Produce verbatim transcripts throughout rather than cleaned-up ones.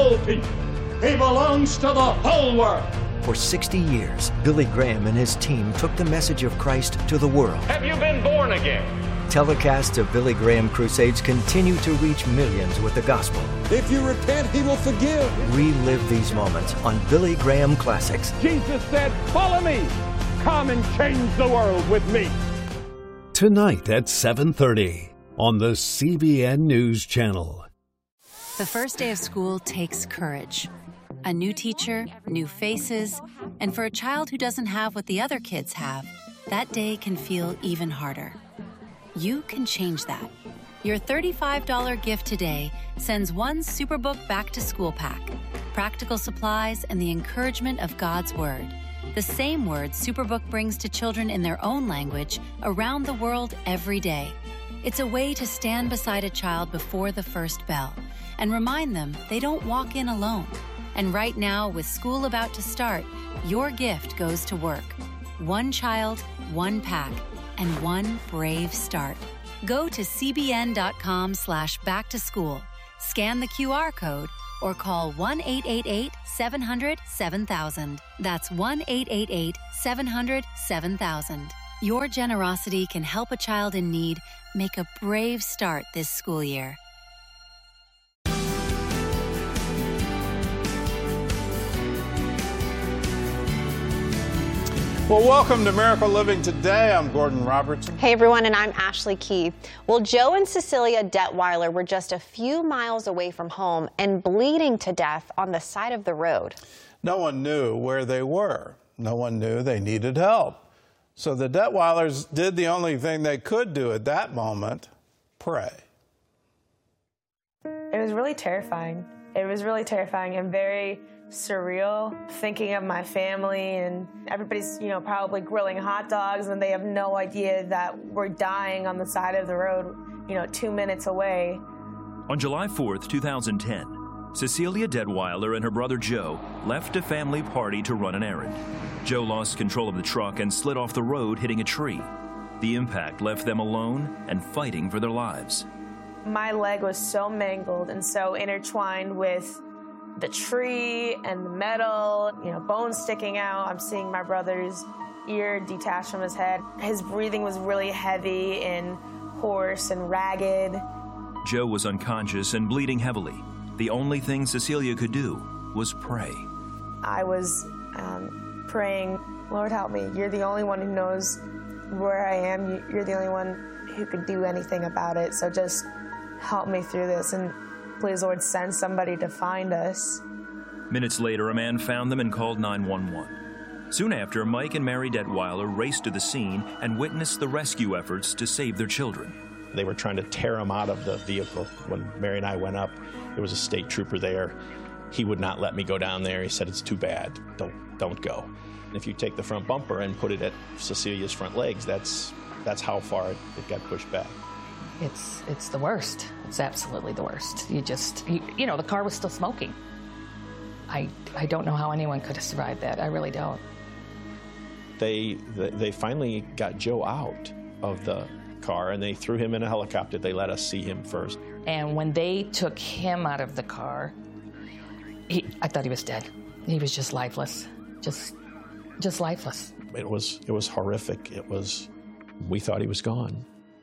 all people. He belongs to the whole world. For sixty years, Billy Graham and his team took the message of Christ to the world. Have you been born again? Telecasts of Billy Graham crusades continue to reach millions with the gospel. If you repent, he will forgive. Relive these moments on Billy Graham Classics. Jesus said, follow me. Come and change the world with me. Tonight at seven thirty on the C B N News Channel. The first day of school takes courage. A new teacher, new faces, and for a child who doesn't have what the other kids have, that day can feel even harder. You can change that. Your thirty-five dollars gift today sends one Superbook back-to-school pack, practical supplies, and the encouragement of God's Word. The same words Superbook brings to children in their own language around the world every day. It's a way to stand beside a child before the first bell and remind them they don't walk in alone. And right now, with school about to start, your gift goes to work. One child, one pack, and one brave start. Go to cbn.com slash back to school, scan the Q R code, or call one eight eight eight, seven hundred, seven thousand. That's one eight eight eight, seven hundred, seven thousand. Your generosity can help a child in need make a brave start this school year. Well, welcome to Miracle Living Today. I'm Gordon Robertson. Hey, everyone, and I'm Ashley Key. Well, Joe and Cecilia Detweiler were just a few miles away from home and bleeding to death on the side of the road. No one knew where they were. No one knew they needed help. So the Detweilers did the only thing they could do at that moment, pray. It was really terrifying. It was really terrifying and very surreal, thinking of my family, and everybody's, you know, probably grilling hot dogs and they have no idea that we're dying on the side of the road, you know, two minutes away. On July fourth, two thousand ten, Cecilia Detweiler and her brother Joe left a family party to run an errand. Joe lost control of the truck and slid off the road, hitting a tree. The impact left them alone and fighting for their lives. My leg was so mangled and so intertwined with the tree and the metal, you know, bones sticking out. I'm seeing my brother's ear detached from his head. His breathing was really heavy and hoarse and ragged. Joe was unconscious and bleeding heavily. The only thing Cecilia could do was pray. I was um, praying, Lord, help me. You're the only one who knows where I am. You're the only one who could do anything about it. So just help me through this. And please, Lord, send somebody to find us. Minutes later, a man found them and called nine one one. Soon after, Mike and Mary Detweiler raced to the scene and witnessed the rescue efforts to save their children. They were trying to tear him out of the vehicle. When Mary and I went up, there was a state trooper there. He would not let me go down there. He said, it's too bad. Don't, don't go. If you take the front bumper and put it at Cecilia's front legs, that's, that's how far it, it got pushed back. It's it's the worst. It's absolutely the worst. You just, you, you know, the car was still smoking. I, I don't know how anyone could have survived that. I really don't. They, they finally got Joe out of the car and they threw him in a helicopter. They let us see him first. And when they took him out of the car, he, I thought he was dead. He was just lifeless, just, just lifeless. It was, it was horrific. It was, we thought he was gone.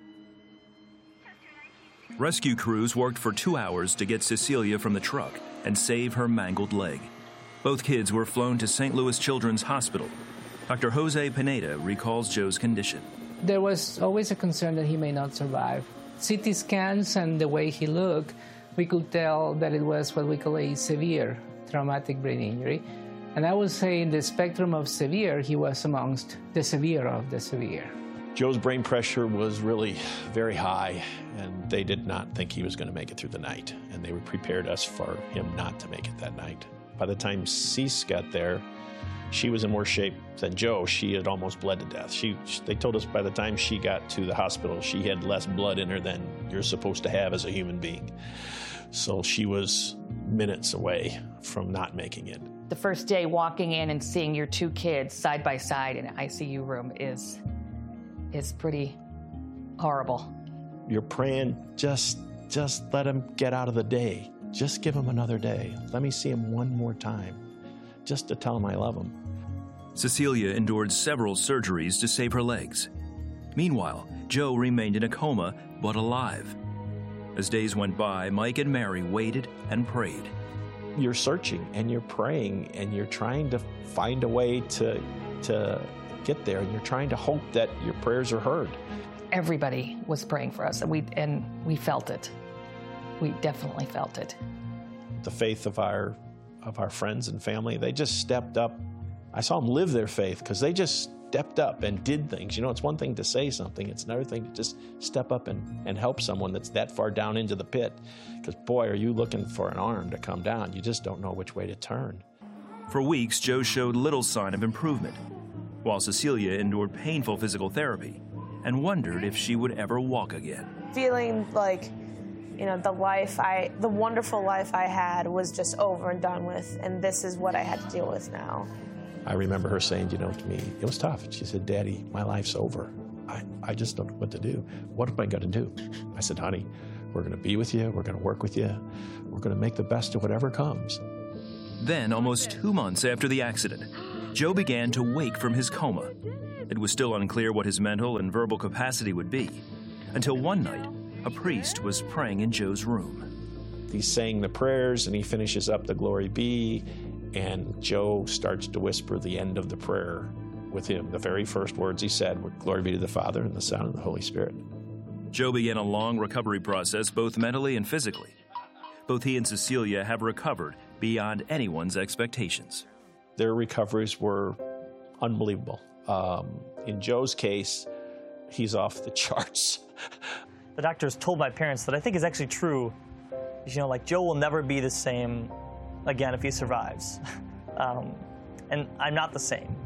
Rescue crews worked for two hours to get Cecilia from the truck and save her mangled leg. Both kids were flown to Saint Louis Children's Hospital. Doctor Jose Pineda recalls Joe's condition. There was always a concern that he may not survive. C T scans and the way he looked, we could tell that it was what we call a severe traumatic brain injury. And I would say in the spectrum of severe, he was amongst the severe of the severe. Joe's brain pressure was really very high, and they did not think he was going to make it through the night, and they prepared us for him not to make it that night. By the time Cease got there, she was in worse shape than Joe. She had almost bled to death. She, they told us by the time she got to the hospital, she had less blood in her than you're supposed to have as a human being. So she was minutes away from not making it. The first day walking in and seeing your two kids side by side in an I C U room is... It's pretty horrible. You're praying, just, just let him get out of the day. just give him another day. Let me see him one more time, just to tell him I love him. Cecilia endured several surgeries to save her legs. Meanwhile, Joe remained in a coma, but alive. As days went by, Mike and Mary waited and prayed. You're searching and you're praying and you're trying to find a way to, to get there, and you're trying to hope that your prayers are heard. Everybody was praying for us, and we, and we felt it. We definitely felt it. The faith of our, of our friends and family, they just stepped up. I saw them live their faith because they just stepped up and did things. You know, it's one thing to say something. It's another thing to just step up and, and help someone that's that far down into the pit. Because, boy, are you looking for an arm to come down. You just don't know which way to turn. For weeks, Joe showed little sign of improvement, while Cecilia endured painful physical therapy and wondered if she would ever walk again. Feeling like, you know, the life I, the wonderful life I had was just over and done with, and this is what I had to deal with now. I remember her saying, you know, to me, it was tough. She said, Daddy, my life's over. I, I just don't know what to do. What am I going to do? I said, honey, we're going to be with you. We're going to work with you. We're going to make the best of whatever comes. Then, almost two months after the accident, Joe began to wake from his coma. It was still unclear what his mental and verbal capacity would be, until one night, a priest was praying in Joe's room. He's saying the prayers, and he finishes up the Glory Be, and Joe starts to whisper the end of the prayer with him. The very first words he said were, Glory be to the Father, and the Son, and the Holy Spirit. Joe began a long recovery process, both mentally and physically. Both he and Cecilia have recovered beyond anyone's expectations. Their recoveries were unbelievable. Um, in Joe's case, he's off the charts. The doctors told my parents that I think is actually true. You know, like, Joe will never be the same again if he survives. um, and I'm not the same.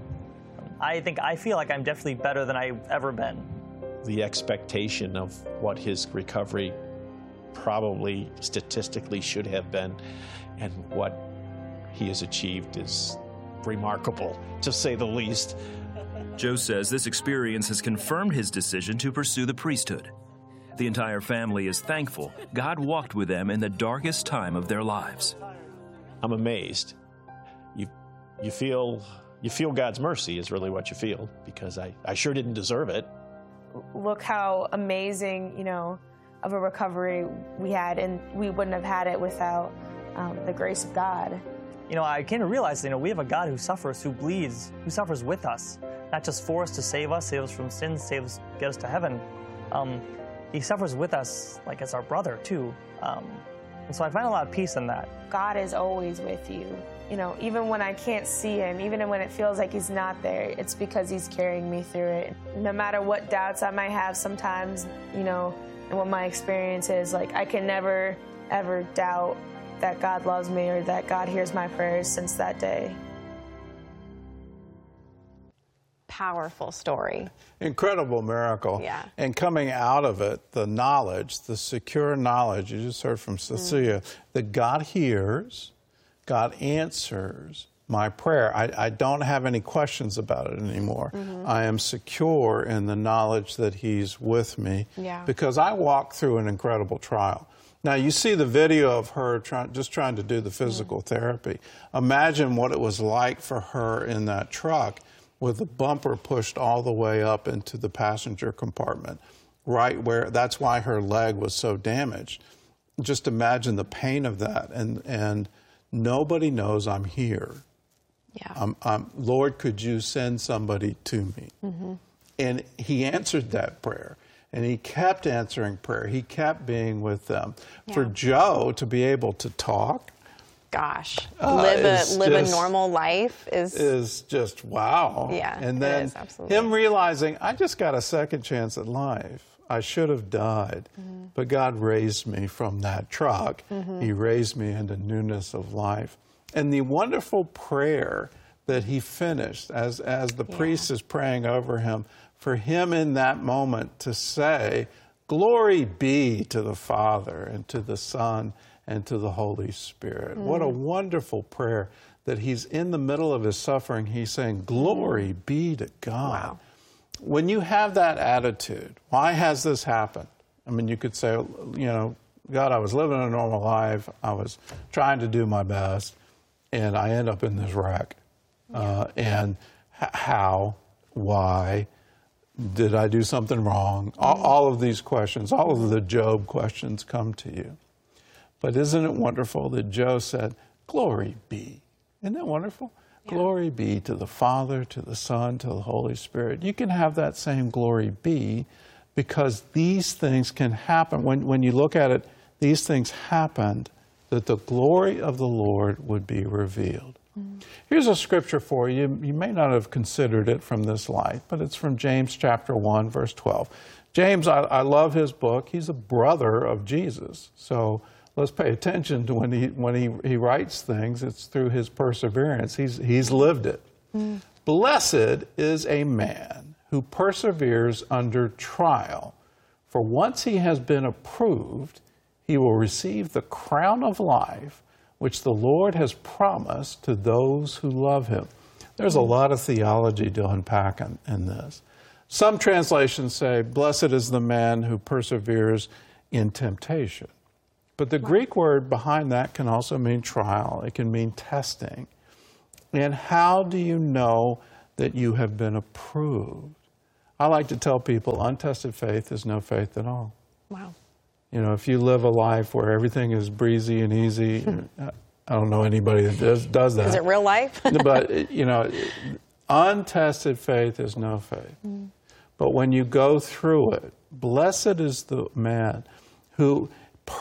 I think I feel like I'm definitely better than I've ever been. The expectation of what his recovery probably statistically should have been and what he has achieved is remarkable, to say the least. Joe says this experience has confirmed his decision to pursue the priesthood. The entire family is thankful God walked with them in the darkest time of their lives. I'm amazed. You, you feel, you feel God's mercy is really what you feel, because I, I sure didn't deserve it. Look how amazing, you know, of a recovery we had, and we wouldn't have had it without um, the grace of God. You know, I came to realize, you know, we have a God who suffers, who bleeds, who suffers with us, not just for us to save us, save us from sins, save us, get us to heaven. Um, he suffers with us, like, as our brother, too. Um, and so I find a lot of peace in that. God is always with you. You know, even when I can't see him, even when it feels like he's not there, it's because he's carrying me through it. No matter what doubts I might have sometimes, you know, and what my experience is, like, I can never, ever doubt that God loves me or that God hears my prayers since that day. Powerful story. Incredible miracle. Yeah. And coming out of it, the knowledge, the secure knowledge, you just heard from Cecilia, mm. that God hears, God answers my prayer. I, I don't have any questions about it anymore. Mm-hmm. I am secure in the knowledge that he's with me, yeah. because I walked through an incredible trial. Now, you see the video of her try, just trying to do the physical mm. therapy. Imagine what it was like for her in that truck with the bumper pushed all the way up into the passenger compartment, right where, that's why her leg was so damaged. Just imagine the pain of that. And, and nobody knows I'm here. Yeah. I'm, I'm, Lord, could you send somebody to me? Mm-hmm. And he answered that prayer. And he kept answering prayer. He kept being with them. Yeah. For Joe to be able to talk, gosh, uh, live a live just, a normal life is is just wow. Yeah, and then it is, absolutely. Him realizing, I just got a second chance at life. I should have died, mm-hmm. but God raised me from that truck. Mm-hmm. He raised me into newness of life. And the wonderful prayer that he finished as as the yeah. priest is praying over him, for him in that moment to say, glory be to the Father and to the Son and to the Holy Spirit. Mm. What a wonderful prayer that he's in the middle of his suffering. He's saying, glory be to God. Wow. When you have that attitude, why has this happened? I mean, you could say, you know, God, I was living a normal life. I was trying to do my best, and I end up in this wreck. Yeah. Uh, and h- how, why, did I do something wrong? Mm-hmm. all, all of these questions, all of the Job questions come to you. But isn't it wonderful that Job said, glory be. Isn't that wonderful? Yeah. Glory be to the Father, to the Son, to the Holy Spirit. You can have that same glory be because these things can happen. When, when you look at it, these things happened that the glory of the Lord would be revealed. Mm. Here's a scripture for you. You may not have considered it from this light, but it's from James chapter one, verse twelve. James, I, I love his book. He's a brother of Jesus. So let's pay attention to when he when he, he writes things. It's through his perseverance. He's, he's lived it. Mm. Blessed is a man who perseveres under trial. For once he has been approved, he will receive the crown of life, which the Lord has promised to those who love him. There's a lot of theology to unpack in, in this. Some translations say, blessed is the man who perseveres in temptation. But the Greek word behind that can also mean trial. It can mean testing. And how do you know that you have been approved? I like to tell people untested faith is no faith at all. Wow. You know, if you live a life where everything is breezy and easy, I don't know anybody that does, does that. Is it real life? But, you know, untested faith is no faith. Mm. But when you go through it, blessed is the man who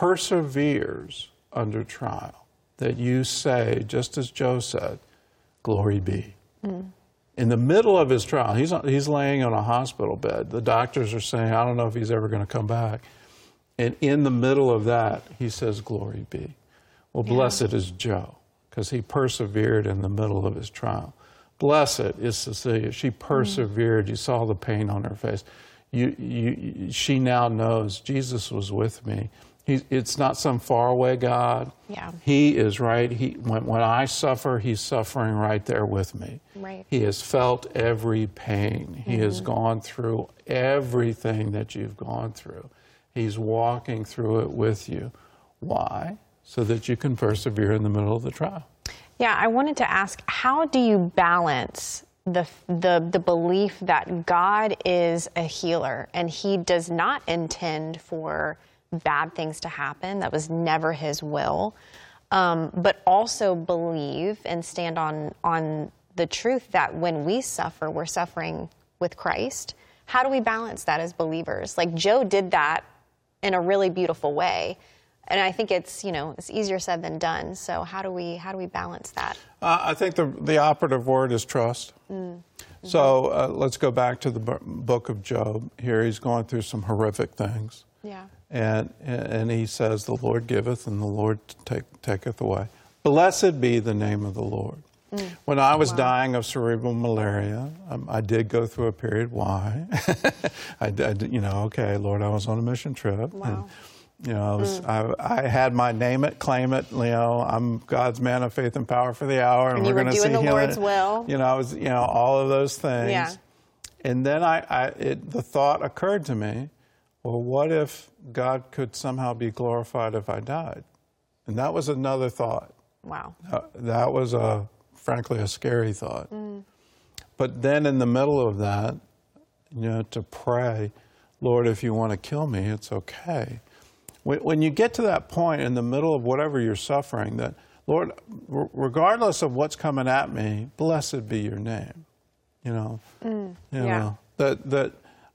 perseveres under trial, that you say, just as Joe said, glory be. Mm. In the middle of his trial, he's, he's laying on a hospital bed. The doctors are saying, I don't know if he's ever going to come back. And in the middle of that, he says, glory be. Well, yeah. Blessed is Joe, because he persevered in the middle of his trial. Blessed is Cecilia. She persevered. Mm. You saw the pain on her face. You, you, she now knows Jesus was with me. He, it's not some faraway God. Yeah. He is right. He, when, when I suffer, he's suffering right there with me. Right. He has felt every pain. He mm-hmm. has gone through everything that you've gone through. He's walking through it with you. Why? So that you can persevere in the middle of the trial. Yeah, I wanted to ask, how do you balance the, the, the belief that God is a healer and he does not intend for bad things to happen? That was never his will. Um, but also believe and stand on, on the truth that when we suffer, we're suffering with Christ. How do we balance that as believers? Like Joe did that in a really beautiful way. And I think it's, you know, it's easier said than done. So how do we how do we balance that? Uh, I think the the operative word is trust. Mm. Mm-hmm. So uh, let's go back to the b- book of Job. Here he's going through some horrific things. Yeah. And and he says, the Lord giveth and the Lord take, taketh away. Blessed be the name of the Lord. Mm. When I was wow. dying of cerebral malaria, um, I did go through a period. Why? I, I, you know, okay, Lord, I was on a mission trip. Wow. And, you know, I, was, mm. I, I had my name it, claim it. You know, I'm God's man of faith and power for the hour, and, and we're going to see the healing. Lord's will. You know, I was, you know, all of those things. Yeah. And then I, I it, the thought occurred to me, well, what if God could somehow be glorified if I died? And that was another thought. Wow. Uh, that was a, frankly, a scary thought. Mm. But then in the middle of that, you know, to pray, Lord, if you want to kill me, it's okay. When you get to that point in the middle of whatever you're suffering, that, Lord, regardless of what's coming at me, blessed be your name. You know, mm, you yeah. know that, that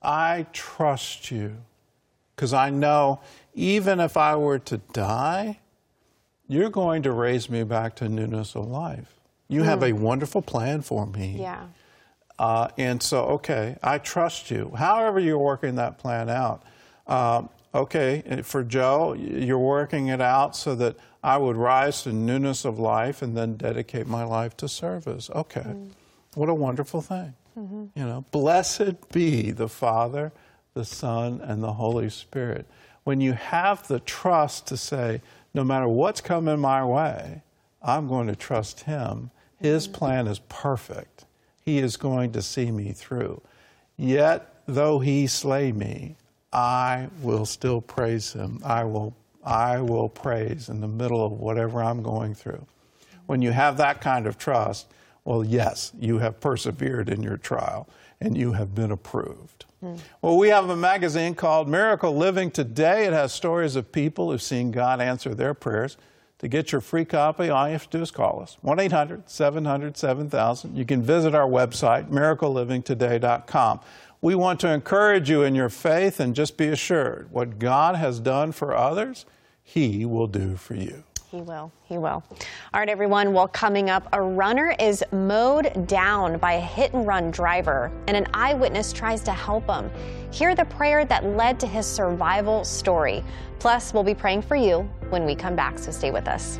I trust you because I know even if I were to die, you're going to raise me back to newness of life. You mm. have a wonderful plan for me. Yeah. Uh, and so, okay, I trust you. However you're working that plan out, um, okay, for Joe, you're working it out so that I would rise to newness of life and then dedicate my life to service. Okay, mm. what a wonderful thing. Mm-hmm. You know, blessed be the Father, the Son, and the Holy Spirit. When you have the trust to say, no matter what's coming my way, I'm going to trust Him. His mm. plan is perfect. He is going to see me through. Yet, though He slay me, I will still praise Him. I will I will praise in the middle of whatever I'm going through. When you have that kind of trust, well, yes, you have persevered in your trial and you have been approved. Mm. Well, we have a magazine called Miracle Living Today. It has stories of people who've seen God answer their prayers. To get your free copy, all you have to do is call us, one eight hundred, seven hundred, seven thousand. You can visit our website, miracle living today dot com. We want to encourage you in your faith, and just be assured, what God has done for others, He will do for you. He will. He will. All right, everyone. Well, coming up, a runner is mowed down by a hit-and-run driver, and an eyewitness tries to help him. Hear the prayer that led to his survival story. Plus, we'll be praying for you when we come back, so stay with us.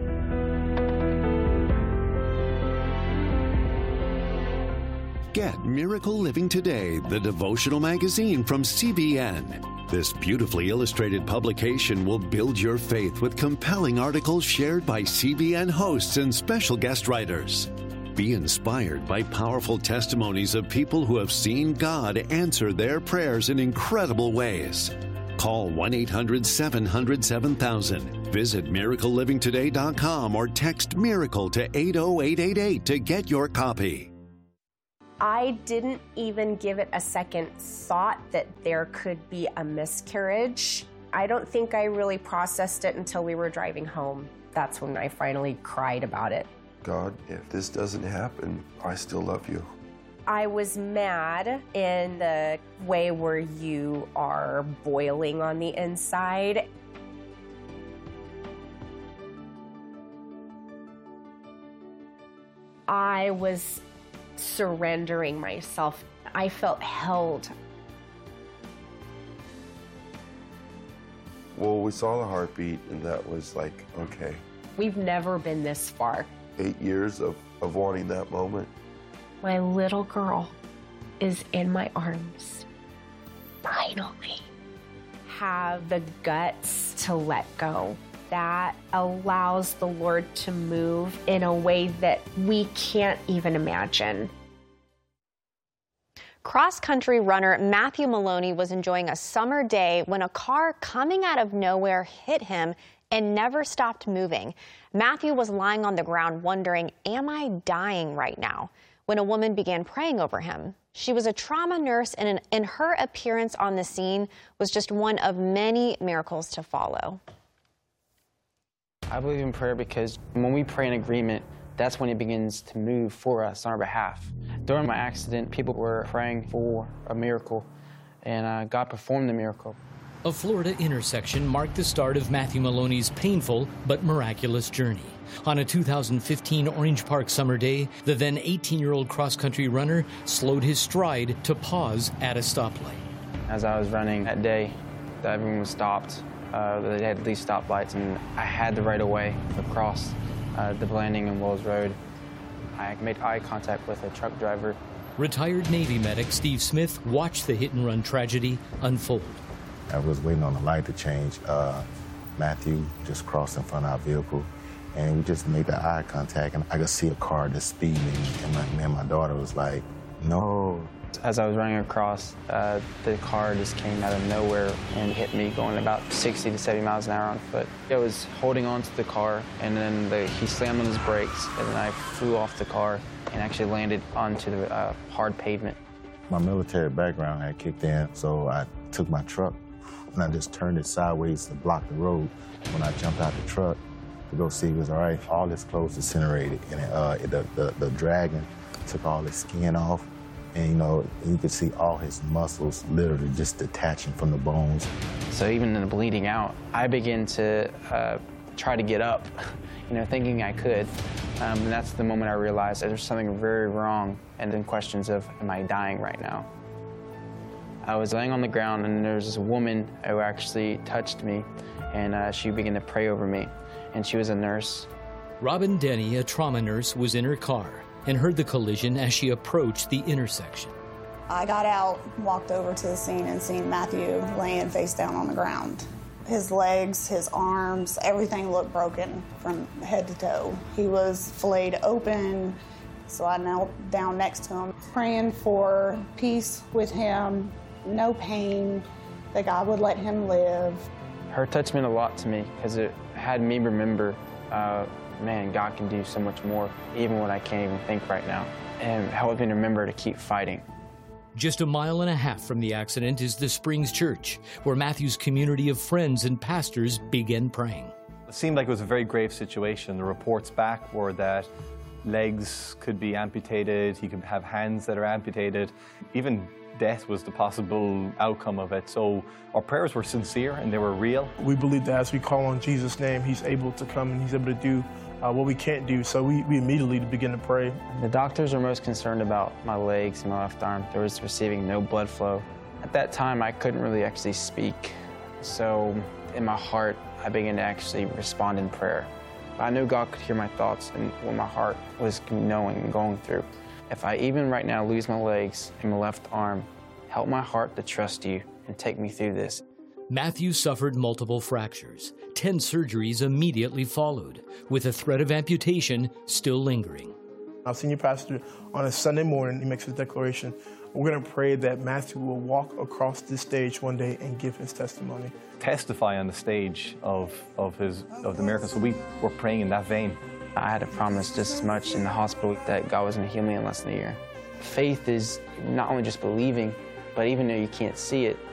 Get Miracle Living Today, the devotional magazine from C B N. This beautifully illustrated publication will build your faith with compelling articles shared by C B N hosts and special guest writers. Be inspired by powerful testimonies of people who have seen God answer their prayers in incredible ways. Call one eight hundred, seven hundred, seven thousand. Visit miracle living today dot com or text MIRACLE to eight oh eight eight eight to get your copy. I didn't even give it a second thought that there could be a miscarriage. I don't think I really processed it until we were driving home. That's when I finally cried about it. God, if this doesn't happen, I still love you. I was mad in the way where you are boiling on the inside. I was surrendering myself. I felt held. Well, we saw the heartbeat, and that was like, okay. We've never been this far. Eight years of, of wanting that moment. My little girl is in my arms. Finally. Have the guts to let go. That allows the Lord to move in a way that we can't even imagine. Cross-country runner Matthew Maloney was enjoying a summer day when a car coming out of nowhere hit him and never stopped moving. Matthew was lying on the ground wondering, am I dying right now? When a woman began praying over him. She was a trauma nurse, and, in, and her appearance on the scene was just one of many miracles to follow. I believe in prayer because when we pray in agreement, that's when it begins to move for us on our behalf. During my accident, people were praying for a miracle, and uh, God performed the miracle. A Florida intersection marked the start of Matthew Maloney's painful but miraculous journey. On a two thousand fifteen Orange Park summer day, the then eighteen-year-old cross-country runner slowed his stride to pause at a stoplight. As I was running that day, everyone was stopped. Uh, they had these stoplights, and I had the right of way across uh, the Blanding and Wells Road. I made eye contact with a truck driver. Retired Navy medic Steve Smith watched the hit-and-run tragedy unfold. I was waiting on the light to change. Uh, Matthew just crossed in front of our vehicle, and we just made that eye contact, and I could see a car just speeding, and my, me and my daughter was like, no. As I was running across, uh, the car just came out of nowhere and hit me going about sixty to seventy miles an hour on foot. I was holding on to the car, and then the, he slammed on his brakes, and then I flew off the car and actually landed onto the uh, hard pavement. My military background had kicked in, so I took my truck and I just turned it sideways to block the road. When I jumped out the truck to go see if it was all right, all his clothes disintegrated, and uh, the, the, the dragon took all his skin off. And, you know, you could see all his muscles literally just detaching from the bones. So even in the bleeding out, I began to uh, try to get up, you know, thinking I could. Um, and that's the moment I realized that there's something very wrong, and then questions of, am I dying right now? I was laying on the ground, and there was this woman who actually touched me, and uh, she began to pray over me, and she was a nurse. Robin Denny, a trauma nurse, was in her car and heard the collision as she approached the intersection. I got out, walked over to the scene, and seen Matthew laying face down on the ground. His legs, his arms, everything looked broken from head to toe. He was filleted open, so I knelt down next to him, praying for peace with him, no pain, that God would let him live. Her touch meant a lot to me because it had me remember, uh, man, God can do so much more, even when I can't even think right now, and helped me remember to keep fighting. Just a mile and a half from the accident is the Springs Church, where Matthew's community of friends and pastors began praying. It seemed like it was a very grave situation. The reports back were that legs could be amputated, he could have hands that are amputated, even death was the possible outcome of it. So our prayers were sincere and they were real. We believe that as we call on Jesus' name, he's able to come and he's able to do uh, what we can't do. So we, we immediately begin to pray. The doctors were most concerned about my legs and my left arm. There was receiving no blood flow. At that time, I couldn't really actually speak. So in my heart, I began to actually respond in prayer. I knew God could hear my thoughts and what my heart was knowing and going through. If I even right now lose my legs and my left arm, help my heart to trust you and take me through this. Matthew suffered multiple fractures. Ten surgeries immediately followed, with the threat of amputation still lingering. Our senior pastor, on a Sunday morning, he makes his declaration. We're going to pray that Matthew will walk across this stage one day and give his testimony. Testify on the stage of, of, his, of the miracle. So we were praying in that vein. I had to promise just as much in the hospital that God was going to heal me in less than a year. Faith is not only just believing, but even though you can't see it,